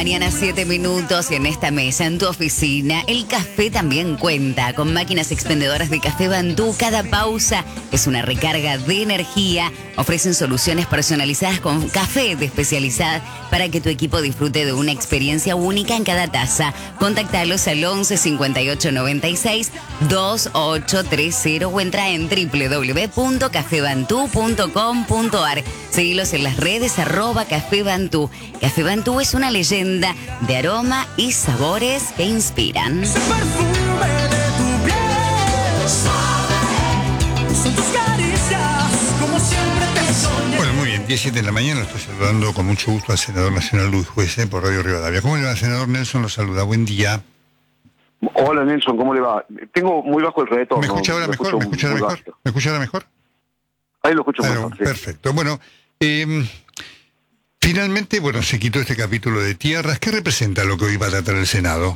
mañana, 7 minutos, y en esta mesa, en tu oficina, el café también cuenta con máquinas expendedoras de café Bantú. Cada pausa es una recarga de energía. Ofrecen soluciones personalizadas con café de especialidad para que tu equipo disfrute de una experiencia única en cada taza. Contactalos al 11 58 96 2830 o entra en www.cafebantú.com.ar. Seguilos en las redes @Café Bantú. Café Bantú es una leyenda de aroma y sabores que inspiran. Ese perfume de tu piel, suave, son tus caricias, como siempre te soñé. Bueno, muy bien, 17 de la mañana, lo estoy saludando con mucho gusto al senador nacional Luis Juez por Radio Rivadavia. ¿Cómo le va, senador? Nelson lo saluda, buen día. Hola Nelson, ¿cómo le va? Tengo muy bajo el retorno. ¿Me escucha ahora mejor? ¿Me escucha ahora mejor? ¿Me escucha ahora mejor? Ahí lo escucho mejor, sí. Perfecto. Bueno, finalmente, bueno, se quitó este capítulo de tierras. ¿Qué representa lo que hoy va a tratar el Senado?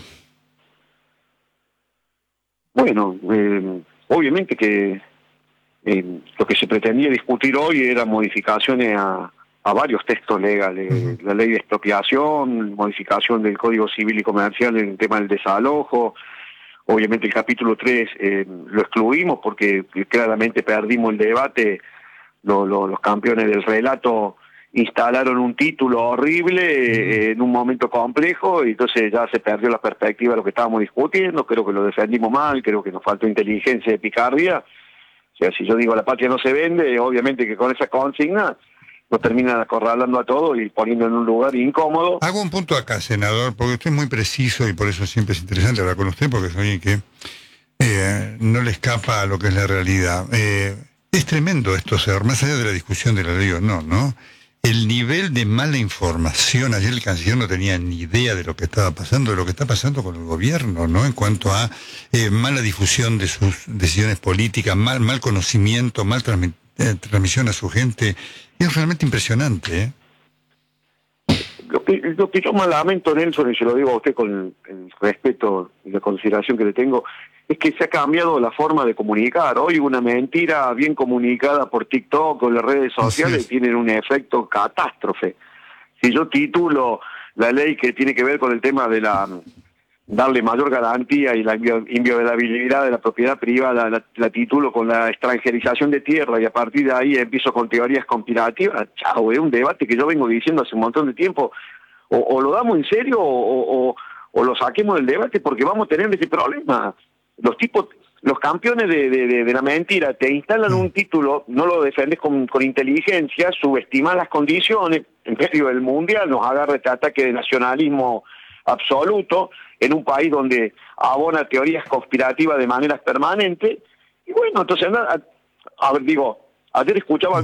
Bueno, obviamente que lo que se pretendía discutir hoy eran modificaciones a varios textos legales. La ley de expropiación, modificación del Código Civil y Comercial en el tema del desalojo. Obviamente el capítulo 3 lo excluimos porque claramente perdimos el debate. Los campeones del relato instalaron un título horrible en un momento complejo y entonces ya se perdió la perspectiva de lo que estábamos discutiendo. Creo que lo defendimos mal, creo que nos faltó inteligencia y picardía. O sea, si yo digo la patria no se vende, obviamente que con esa consigna nos terminan acorralando a todos y poniendo en un lugar incómodo. Hago un punto acá, senador, porque usted es muy preciso y por eso siempre es interesante hablar con usted, porque es alguien que no le escapa a lo que es la realidad. Es tremendo esto, señor, más allá de la discusión de la ley o no, ¿no? El nivel de mala información, ayer el canciller no tenía ni idea de lo que estaba pasando, de lo que está pasando con el gobierno, ¿no? En cuanto a mala difusión de sus decisiones políticas, mal conocimiento, mal transmisión a su gente. Es realmente impresionante, ¿eh? Lo que yo más lamento, Nelson, y se lo digo a usted con el respeto y la consideración que le tengo, es que se ha cambiado la forma de comunicar. Hoy una mentira bien comunicada por TikTok o las redes sociales tiene un efecto catástrofe. Si yo titulo la ley que tiene que ver con el tema de darle mayor garantía y la inviolabilidad de la propiedad privada, la titulo con la extranjerización de tierra y a partir de ahí empiezo con teorías conspirativas, chao, es un debate que yo vengo diciendo hace un montón de tiempo. O lo damos en serio o lo saquemos del debate porque vamos a tener ese problema. Los campeones de la mentira te instalan un título, no lo defendes con inteligencia, subestimas las condiciones, en medio del mundial nos agarra este ataque de nacionalismo absoluto en un país donde abona teorías conspirativas de maneras permanentes. Y bueno, entonces, ayer escuchaba